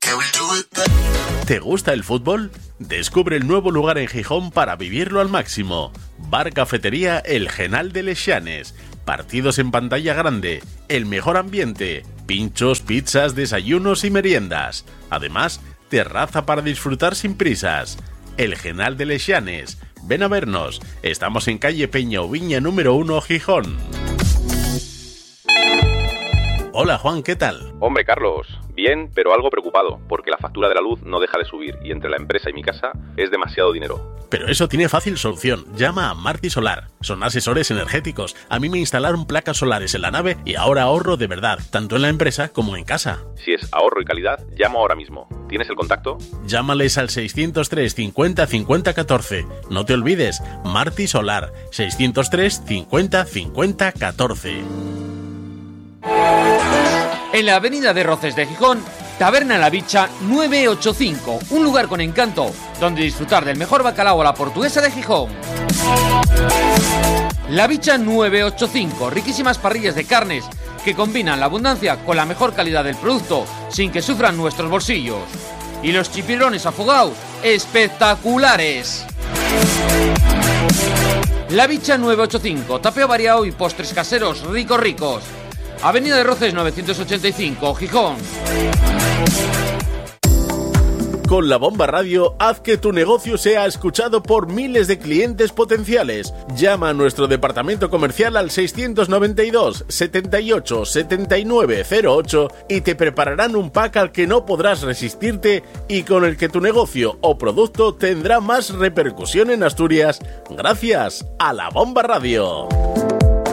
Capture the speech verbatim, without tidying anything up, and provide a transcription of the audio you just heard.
¿Te gusta el fútbol? Descubre el nuevo lugar en Gijón para vivirlo al máximo. Bar Cafetería El Genal de Les Llanes. Partidos en pantalla grande, el mejor ambiente, pinchos, pizzas, desayunos y meriendas. Además, terraza para disfrutar sin prisas. El Genal de Les Llanes. Ven a vernos. Estamos en calle Peña Ubiña número uno, Gijón. Hola Juan, ¿qué tal? Hombre Carlos, bien, pero algo preocupado, porque la factura de la luz no deja de subir y entre la empresa y mi casa es demasiado dinero. Pero eso tiene fácil solución. Llama a Marti Solar. Son asesores energéticos. A mí me instalaron placas solares en la nave y ahora ahorro de verdad, tanto en la empresa como en casa. Si es ahorro y calidad, llamo ahora mismo. ¿Tienes el contacto? Llámales al seiscientos tres cincuenta cincuenta catorce. No te olvides, Marti Solar, seiscientos tres cincuenta cincuenta catorce. En la avenida de Roces de Gijón, Taberna La Bicha nueve ochenta y cinco, un lugar con encanto, donde disfrutar del mejor bacalao a la portuguesa de Gijón. La Bicha nueve ochenta y cinco, riquísimas parrillas de carnes que combinan la abundancia con la mejor calidad del producto, sin que sufran nuestros bolsillos. Y los chipirones afogados, espectaculares. La Bicha nueve ochenta y cinco, tapeo variado y postres caseros ricos ricos. Avenida de Roces novecientos ochenta y cinco, Gijón. Con La Bomba Radio, haz que tu negocio sea escuchado por miles de clientes potenciales. Llama a nuestro departamento comercial al seiscientos noventa y dos, setenta y ocho, setenta y nueve cero ocho y te prepararán un pack al que no podrás resistirte y con el que tu negocio o producto tendrá más repercusión en Asturias gracias a La Bomba Radio.